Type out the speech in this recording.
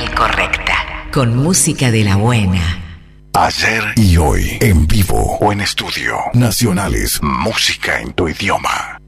señal correcta. Con música de la buena. Ayer y hoy, en vivo o en estudio. Nacionales, música en tu idioma.